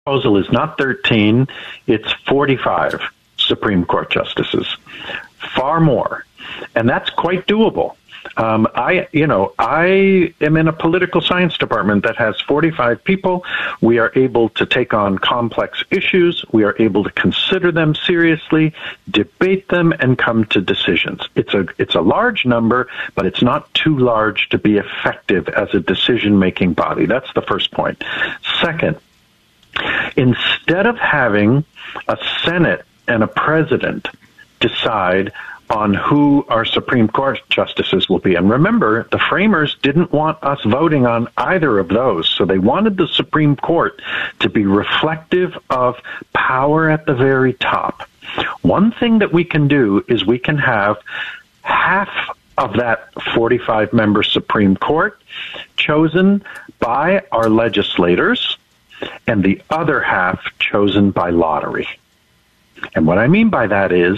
proposal is not 13, it's 45 Supreme Court justices. Far more. And that's quite doable. I am in a political science department that has 45 people. We are able to take on complex issues. We are able to consider them seriously, debate them, and come to decisions. It's a large number, but it's not too large to be effective as a decision-making body. That's the first point. Second, instead of having a Senate and a president decide on who our Supreme Court justices will be. And remember, the framers didn't want us voting on either of those, so they wanted the Supreme Court to be reflective of power at the very top. One thing that we can do is we can have half of that 45-member Supreme Court chosen by our legislators and the other half chosen by lottery. And what I mean by that is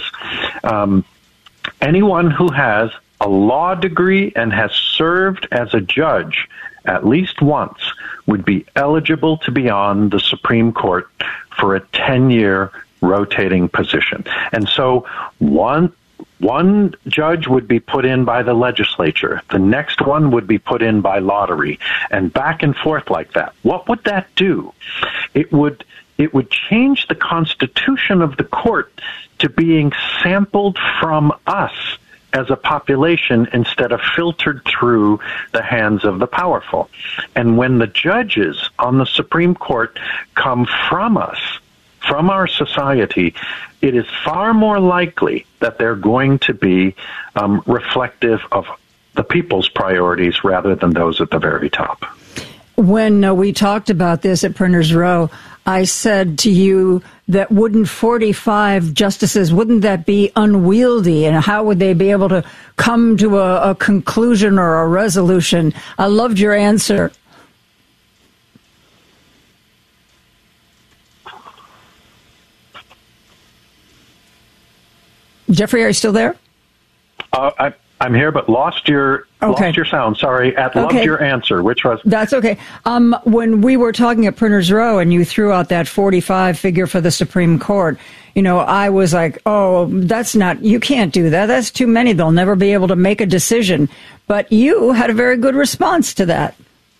anyone who has a law degree and has served as a judge at least once would be eligible to be on the Supreme Court for a 10-year rotating position. And so one judge would be put in by the legislature. The next one would be put in by lottery, and back and forth like that. What would that do? It would change the constitution of the court to being sampled from us as a population instead of filtered through the hands of the powerful. And when the judges on the Supreme Court come from us, from our society, it is far more likely that they're going to be reflective of the people's priorities rather than those at the very top. When we talked about this at Printers Row, I said to you that wouldn't 45 justices, wouldn't that be unwieldy? And how would they be able to come to a conclusion or a resolution? I loved your answer. Jeffrey, are you still there? I'm here, but lost your sound. Sorry. Loved your answer, which was... That's okay. When we were talking at Printers Row and you threw out that 45 figure for the Supreme Court, I was like, you can't do that. That's too many. They'll never be able to make a decision. But you had a very good response to that.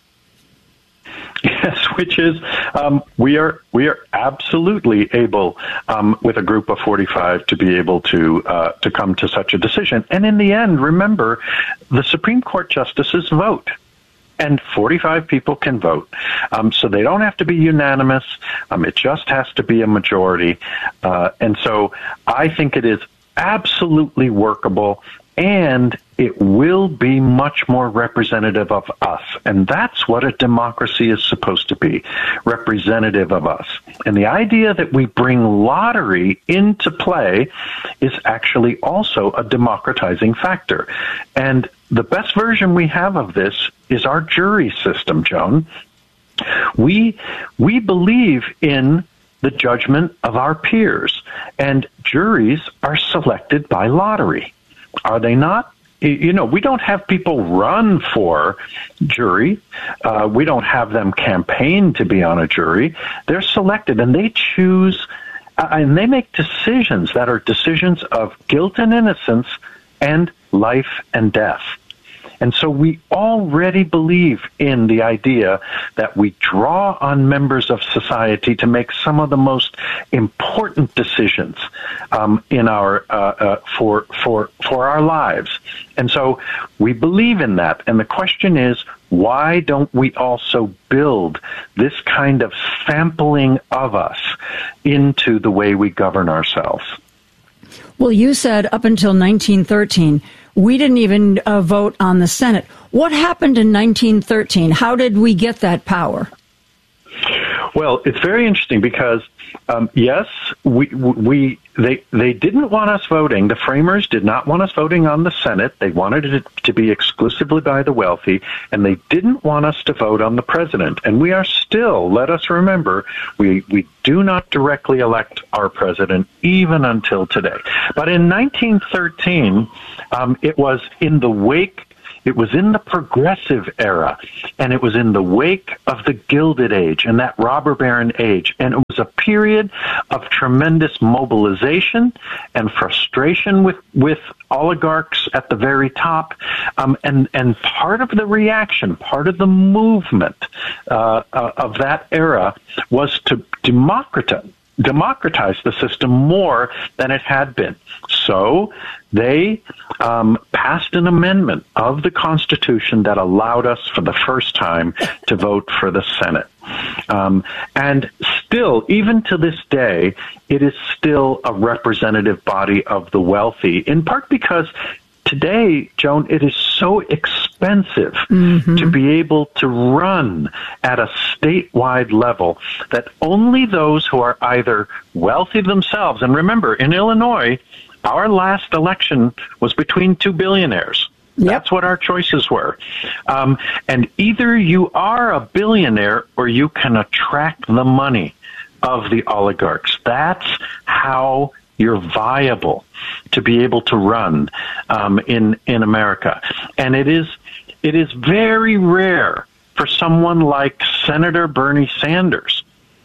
Yes, which is we are absolutely able with a group of 45 to be able to come to such a decision. And in the end, remember, the Supreme Court justices vote, and 45 people can vote. So they don't have to be unanimous. It just has to be a majority. And so I think it is absolutely workable, and it will be much more representative of us. And that's what a democracy is supposed to be, representative of us. And the idea that we bring lottery into play is actually also a democratizing factor. And the best version we have of this is our jury system, Joan. We believe in the judgment of our peers, and juries are selected by lottery. Are they not? We don't have people run for jury. We don't have them campaign to be on a jury. They're selected, and they choose, and they make decisions that are decisions of guilt and innocence and life and death. And so we already believe in the idea that we draw on members of society to make some of the most important decisions in our for our lives. And so we believe in that. And the question is, why don't we also build this kind of sampling of us into the way we govern ourselves? Well, you said up until 1913, we didn't even vote on the Senate. What happened in 1913? How did we get that power? Well, it's very interesting because, yes, they didn't want us voting. The framers did not want us voting on the Senate. They wanted it to be exclusively by the wealthy, and they didn't want us to vote on the president. And we are still, let us remember, we do not directly elect our president even until today. But in 1913, it was in the wake It was in the progressive era, and it was in the wake of the Gilded Age and that robber baron age. And it was a period of tremendous mobilization and frustration with oligarchs at the very top. And part of the reaction, part of the movement of that era was to democratize the system more than it had been. So they passed an amendment of the Constitution that allowed us for the first time to vote for the Senate. And still, even to this day, it is still a representative body of the wealthy, in part because today, Joan, it is so expensive to be able to run at a statewide level that only those who are either wealthy themselves, and remember, in Illinois, our last election was between two billionaires. Yep. That's what our choices were. And either you are a billionaire or you can attract the money of the oligarchs. That's how you're viable to be able to run in America. And it is very rare for someone like Senator Bernie Sanders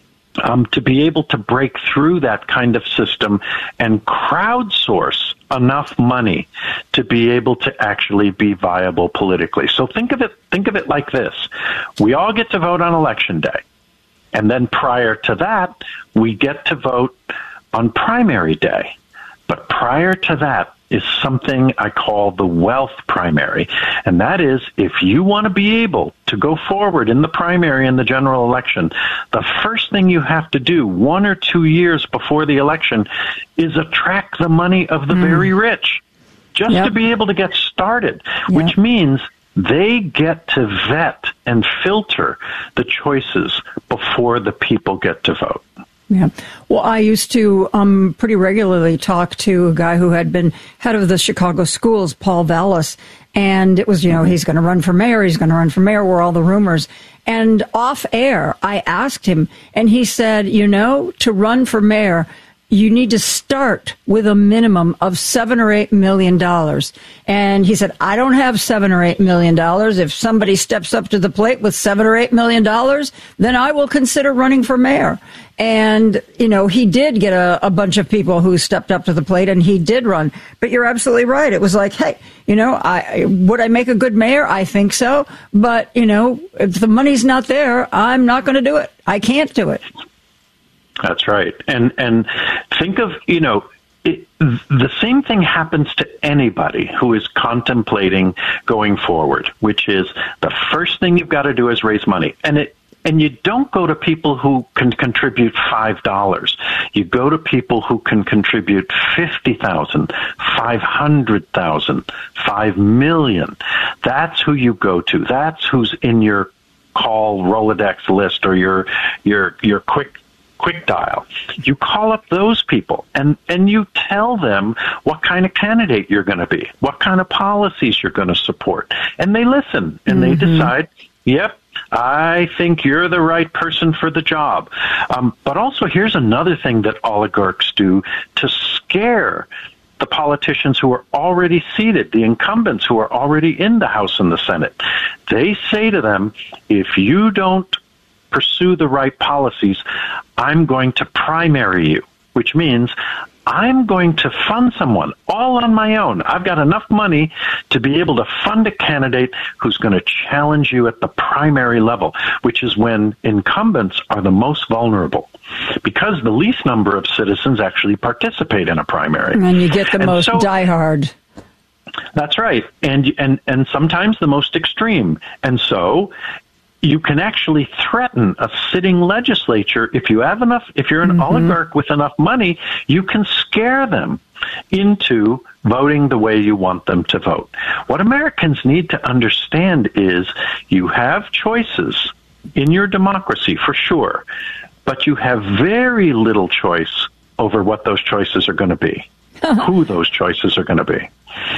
to be able to break through that kind of system and crowdsource enough money to be able to actually be viable politically. So think of it like this. We all get to vote on Election Day. And then prior to that, we get to vote on primary day. But prior to that is something I call the wealth primary. And that is, if you want to be able to go forward in the primary and the general election, the first thing you have to do 1 or 2 years before the election is attract the money of the very rich just to be able to get started, which means they get to vet and filter the choices before the people get to vote. Yeah. Well, I used to pretty regularly talk to a guy who had been head of the Chicago schools, Paul Vallis, and it was, he's going to run for mayor, were all the rumors. And off air, I asked him, and he said, to run for mayor, you need to start with a minimum of $7 or $8 million. And he said, I don't have $7 or $8 million. If somebody steps up to the plate with $7 or $8 million, then I will consider running for mayor. And, he did get a bunch of people who stepped up to the plate, and he did run. But you're absolutely right. It was like, hey, would I make a good mayor? I think so. But, if the money's not there, I'm not going to do it. I can't do it. That's right. And think of, the same thing happens to anybody who is contemplating going forward, which is the first thing you've got to do is raise money. And you don't go to people who can contribute $5. You go to people who can contribute $50,000, $500,000, $5 million. That's who you go to. That's who's in your call Rolodex list or your quick dial. You call up those people and you tell them what kind of candidate you're going to be, what kind of policies you're going to support. And they listen and they decide, yep, I think you're the right person for the job. But also here's another thing that oligarchs do to scare the politicians who are already seated, the incumbents who are already in the House and the Senate. They say to them, if you don't pursue the right policies, I'm going to primary you, which means I'm going to fund someone all on my own. I've got enough money to be able to fund a candidate who's going to challenge you at the primary level, which is when incumbents are the most vulnerable because the least number of citizens actually participate in a primary. And you get the most diehard. That's right. And sometimes the most extreme. And so you can actually threaten a sitting legislature if you have enough. If you're an oligarch with enough money, you can scare them into voting the way you want them to vote. What Americans need to understand is you have choices in your democracy for sure, but you have very little choice over what those choices are going to be, who those choices are going to be.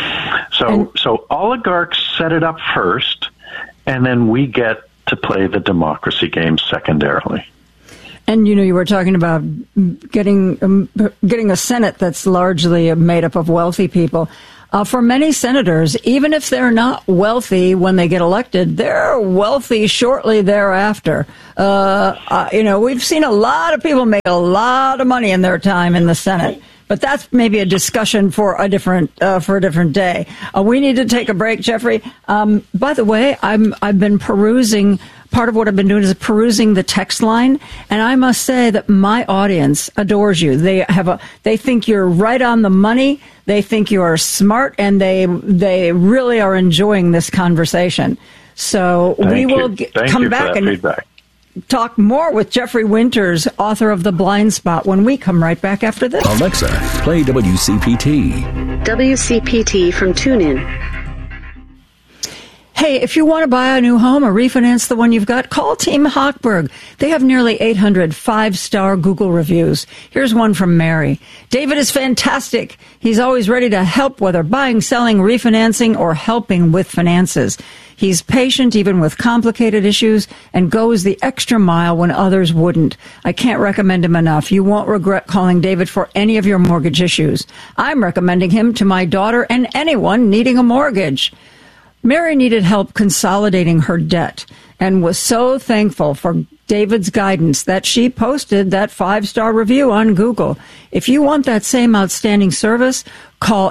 So oligarchs set it up first, and then we get to play the democracy game secondarily. And, you were talking about getting a Senate that's largely made up of wealthy people. For many senators, even if they're not wealthy when they get elected, they're wealthy shortly thereafter. We've seen a lot of people make a lot of money in their time in the Senate. But that's maybe a discussion for a different day. We need to take a break, Jeffrey. By the way, I've been perusing. Part of what I've been doing is perusing the text line, and I must say that my audience adores you. They think you're right on the money. They think you are smart, and they really are enjoying this conversation. So we will come back and feedback. Talk more with Jeffrey Winters, author of The Blind Spot, when we come right back after this. Alexa, play WCPT. WCPT from TuneIn. Hey, if you want to buy a new home or refinance the one you've got, call Team Hochberg. They have nearly 800 five-star Google reviews. Here's one from Mary. David is fantastic. He's always ready to help, whether buying, selling, refinancing, or helping with finances. He's patient even with complicated issues and goes the extra mile when others wouldn't. I can't recommend him enough. You won't regret calling David for any of your mortgage issues. I'm recommending him to my daughter and anyone needing a mortgage. Mary needed help consolidating her debt and was so thankful for David's guidance that she posted that 5-star review on Google. If you want that same outstanding service, call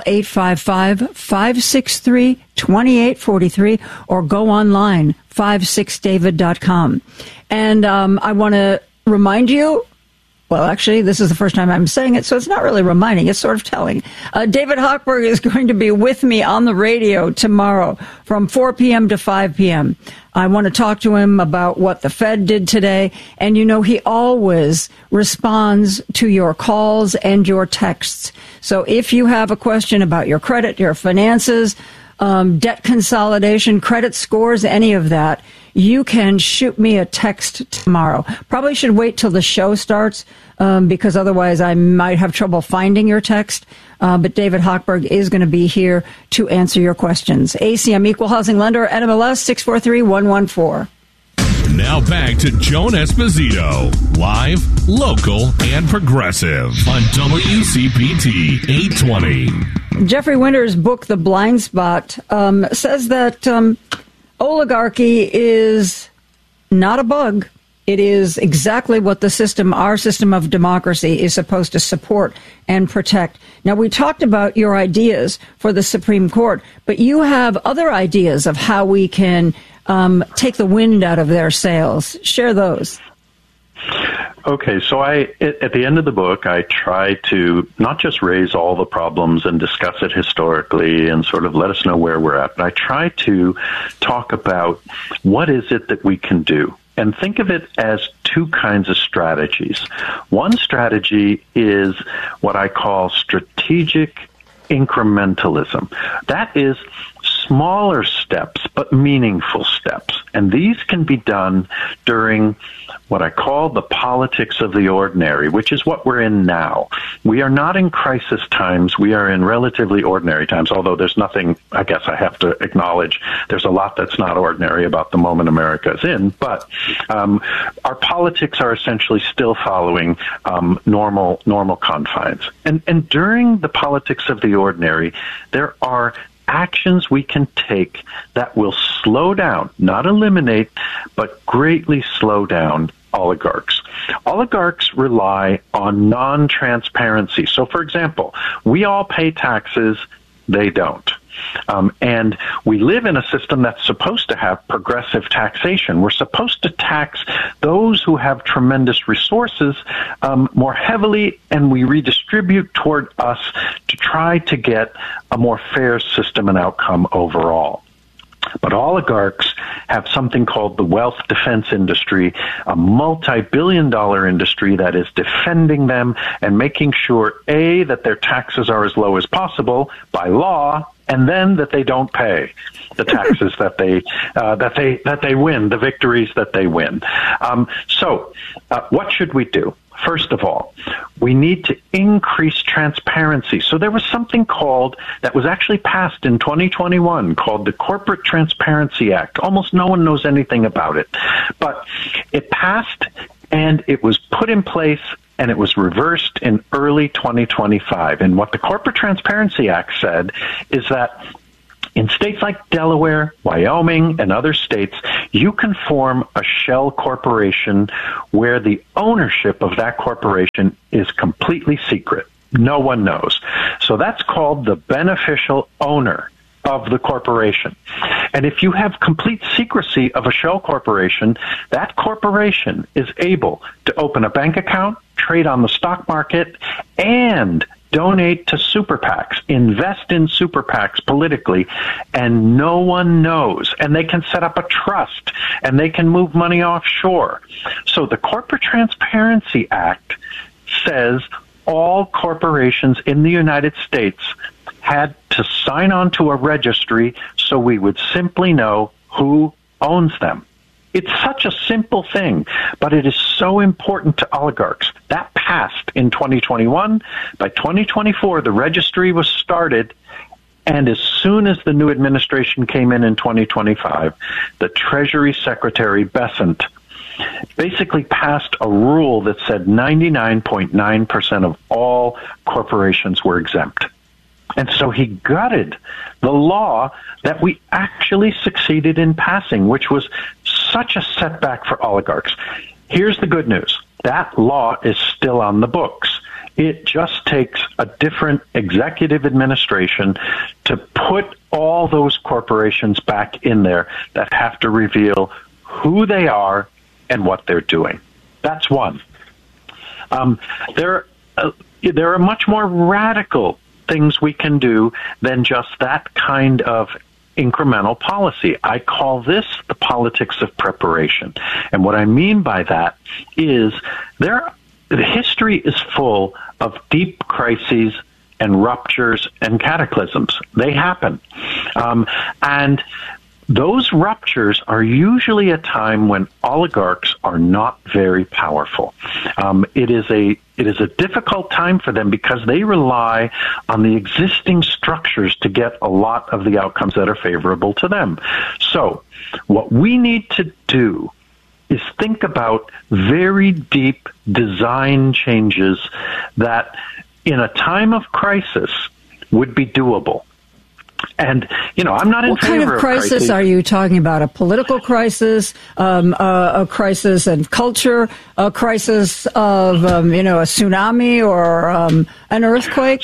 855-563-2843 or go online, 56david.com. And I want to remind you, well, actually, this is the first time I'm saying it, so it's not really reminding, it's sort of telling. David Hochberg is going to be with me on the radio tomorrow from 4 p.m. to 5 p.m. I want to talk to him about what the Fed did today. And, he always responds to your calls and your texts. So if you have a question about your credit, your finances, debt consolidation, credit scores, any of that, you can shoot me a text tomorrow. Probably should wait till the show starts because otherwise I might have trouble finding your text. But David Hochberg is going to be here to answer your questions. ACM Equal Housing Lender, NMLS 643114. Now back to Joan Esposito, live, local, and progressive on WCPT 820. Jeffrey Winters' book, The Blind Spot, says that oligarchy is not a bug. It is exactly what our system of democracy is supposed to support and protect. Now, we talked about your ideas for the Supreme Court, but you have other ideas of how we can take the wind out of their sails. Share those. Okay, so at the end of the book, I try to not just raise all the problems and discuss it historically and sort of let us know where we're at, but I try to talk about what is it that we can do. And think of it as two kinds of strategies. One strategy is what I call strategic incrementalism. That is smaller steps, but meaningful steps. And these can be done during what I call the politics of the ordinary, which is what we're in now. We are not in crisis times. We are in relatively ordinary times, although there's nothing, I guess I have to acknowledge, there's a lot that's not ordinary about the moment America is in. But our politics are essentially still following normal confines. And during the politics of the ordinary, there are actions we can take that will slow down, not eliminate, but greatly slow down oligarchs. Oligarchs rely on non-transparency. So, for example, we all pay taxes, they don't. And we live in a system that's supposed to have progressive taxation. We're supposed to tax those who have tremendous resources more heavily, and we redistribute toward us to try to get a more fair system and outcome overall. But oligarchs have something called the wealth defense industry, a multi-billion-dollar industry that is defending them and making sure, A, that their taxes are as low as possible by law, and then that they don't pay the taxes that they win, the victories that they win. So what should we do? First of all, we need to increase transparency. So there was something that was actually passed in 2021 called the Corporate Transparency Act. Almost no one knows anything about it. But it passed and it was put in place and it was reversed in early 2025. And what the Corporate Transparency Act said is that in states like Delaware, Wyoming, and other states, you can form a shell corporation where the ownership of that corporation is completely secret. No one knows. So that's called the beneficial owner of the corporation. And if you have complete secrecy of a shell corporation, that corporation is able to open a bank account, trade on the stock market, and donate to super PACs, invest in super PACs politically, and no one knows. And they can set up a trust, and they can move money offshore. So the Corporate Transparency Act says all corporations in the United States had to sign on to a registry so we would simply know who owns them. It's such a simple thing, but it is so important to oligarchs. That passed in 2021. By 2024, the registry was started, and as soon as the new administration came in 2025, the Treasury Secretary Bessent basically passed a rule that said 99.9% of all corporations were exempt. And so he gutted the law that we actually succeeded in passing, which was such a setback for oligarchs. Here's the good news. That law is still on the books. It just takes a different executive administration to put all those corporations back in there that have to reveal who they are and what they're doing. That's one. There are much more radical things we can do than just that kind of incremental policy. I call this the politics of preparation. And what I mean by that is the history is full of deep crises and ruptures and cataclysms. They happen. And those ruptures are usually a time when oligarchs are not very powerful. It is a difficult time for them because they rely on the existing structures to get a lot of the outcomes that are favorable to them. So what we need to do is think about very deep design changes that in a time of crisis would be doable. And, I'm not in favor of crisis. What kind of crisis are you talking about? A political crisis, a crisis of culture, a crisis of, a tsunami or an earthquake?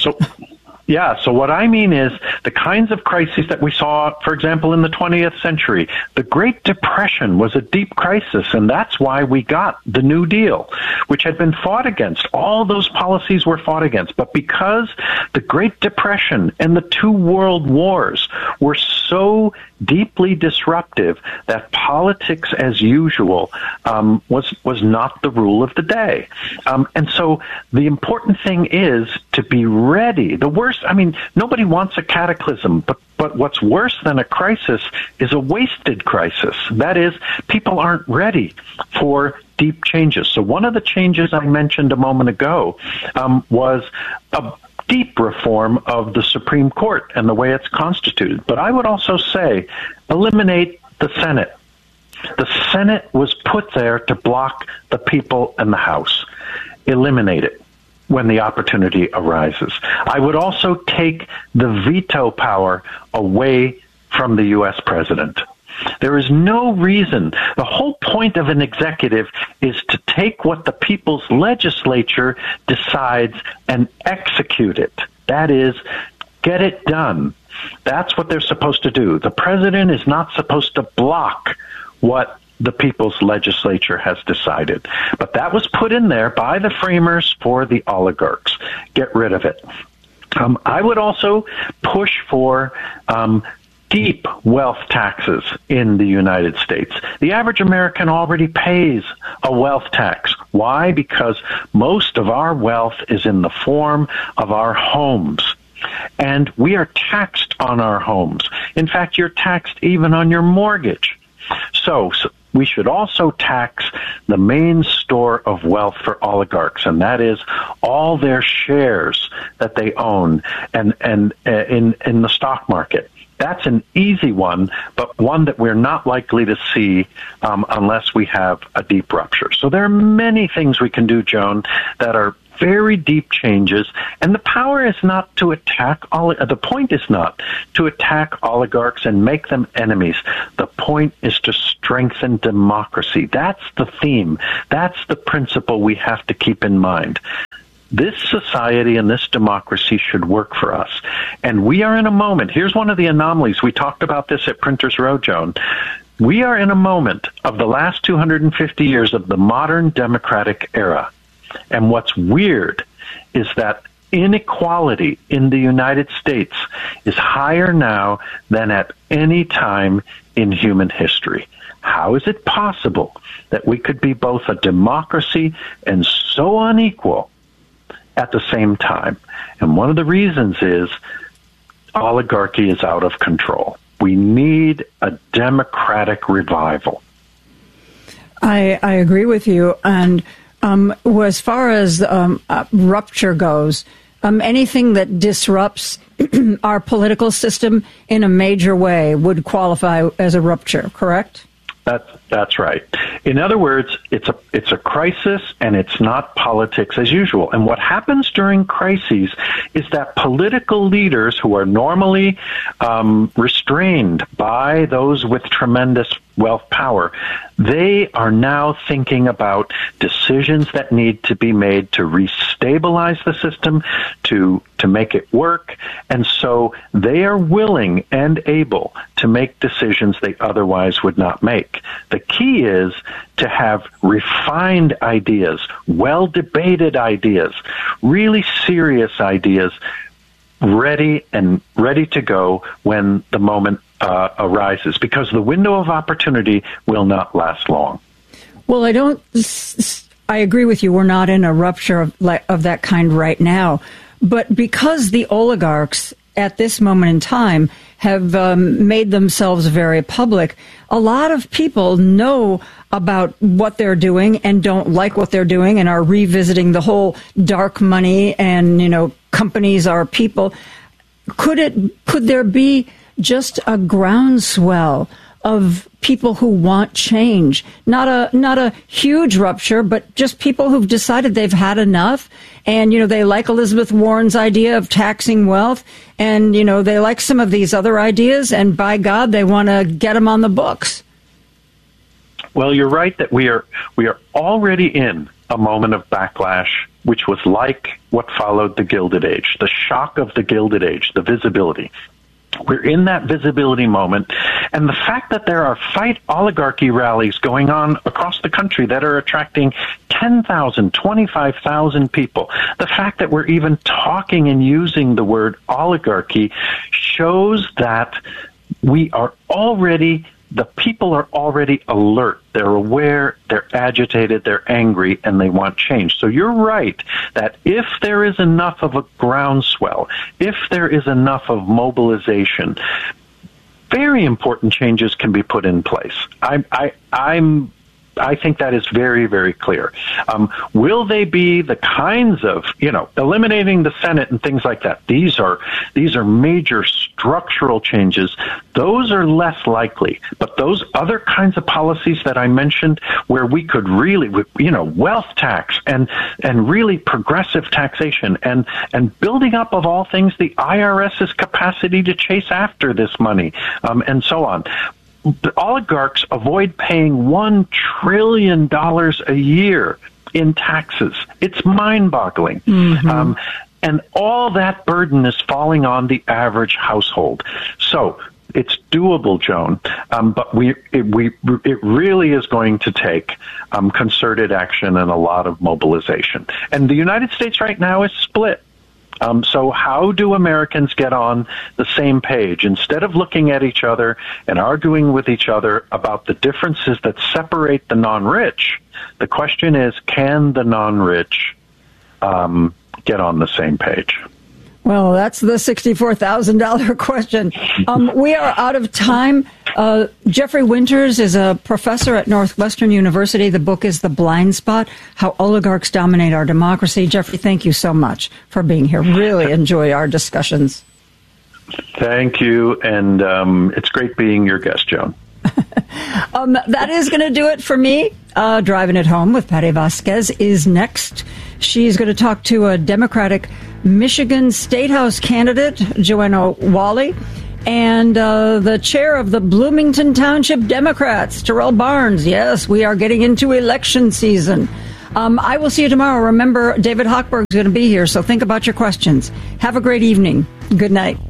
So what I mean is the kinds of crises that we saw, for example, in the 20th century. The Great Depression was a deep crisis, and that's why we got the New Deal, which had been fought against. All those policies were fought against. But because the Great Depression and the two world wars were so deeply disruptive that politics as usual was not the rule of the day. And so the important thing is to be ready. The worst, nobody wants a cataclysm, but what's worse than a crisis is a wasted crisis. That is, people aren't ready for deep changes. So one of the changes I mentioned a moment ago was a deep reform of the Supreme Court and the way it's constituted. But I would also say eliminate the Senate. The Senate was put there to block the people and the House. Eliminate it when the opportunity arises. I would also take the veto power away from the U.S. president. There is no reason. The whole point of an executive is to take what the people's legislature decides and execute it. That is, get it done. That's what they're supposed to do. The president is not supposed to block what the people's legislature has decided. But that was put in there by the framers for the oligarchs. Get rid of it. I would also push for deep wealth taxes in the United States. The average American already pays a wealth tax. Why? Because most of our wealth is in the form of our homes. And we are taxed on our homes. In fact, you're taxed even on your mortgage. So we should also tax the main store of wealth for oligarchs, and that is all their shares that they own and in the stock market. That's an easy one, but one that we're not likely to see unless we have a deep rupture. So there are many things we can do, Joan, that are very deep changes, and the power is not to attack the point is not to attack oligarchs and make them enemies. The point is to strengthen democracy. That's the theme. That's the principle we have to keep in mind. This society and this democracy should work for us. And we are in a moment. Here's one of the anomalies. We talked about this at Printers Row, Joan. We are in a moment of the last 250 years of the modern democratic era. And what's weird is that inequality in the United States is higher now than at any time in human history. How is it possible that we could be both a democracy and so unequal at the same time? And one of the reasons is oligarchy is out of control. We need a democratic revival. I agree with you. And as far as rupture goes, anything that disrupts our political system in a major way would qualify as a rupture, correct? That's right. In other words, it's a crisis, and it's not politics as usual. And what happens during crises is that political leaders who are normally restrained by those with tremendous wealth power, they are now thinking about decisions that need to be made to restabilize the system, to make it work. And so they are willing and able to make decisions they otherwise would not make. The key is to have refined ideas, well-debated ideas, really serious ideas, ready to go when the moment arises, because the window of opportunity will not last long. Well, I agree with you. We're not in a rupture of that kind right now. But because the oligarchs at this moment in time have made themselves very public, a lot of people know about what they're doing and don't like what they're doing and are revisiting the whole dark money and, companies are people. Could there be just a groundswell of people who want change? Not a huge rupture, but just people who've decided they've had enough. And, they like Elizabeth Warren's idea of taxing wealth. And, they like some of these other ideas. And by God, they want to get them on the books. Well, you're right that we are already in a moment of backlash, which was like what followed the Gilded Age, the shock of the Gilded Age, the visibility. We're in that visibility moment, and the fact that there are fight oligarchy rallies going on across the country that are attracting 10,000, 25,000 people, the fact that we're even talking and using the word oligarchy shows that the people are already alert. They're aware, they're agitated, they're angry, and they want change. So you're right that if there is enough of a groundswell, if there is enough of mobilization, very important changes can be put in place. I think that is very, very clear. Will they be the kinds of, eliminating the Senate and things like that? These are major structural changes. Those are less likely. But those other kinds of policies that I mentioned, where we could really, wealth tax and really progressive taxation and building up of all things the IRS's capacity to chase after this money, and so on. The oligarchs avoid paying $1 trillion a year in taxes. It's mind-boggling. Mm-hmm. And all that burden is falling on the average household. So it's doable, Joan, but it really is going to take concerted action and a lot of mobilization. And the United States right now is split. So how do Americans get on the same page? Instead of looking at each other and arguing with each other about the differences that separate the non-rich, the question is, can the non-rich get on the same page? Well, that's the $64,000 question. We are out of time. Jeffrey Winters is a professor at Northwestern University. The book is The Blind Spot, How Oligarchs Dominate Our Democracy. Jeffrey, thank you so much for being here. Really enjoy our discussions. Thank you, and it's great being your guest, Joan. That is going to do it for me. Driving It Home with Patty Vasquez is next. She's going to talk to a Democratic Michigan State House candidate, Joanna Wally, and the chair of the Bloomington Township Democrats, Terrell Barnes. Yes, we are getting into election season. I will see you tomorrow. Remember, David Hochberg is going to be here, so think about your questions. Have a great evening. Good night.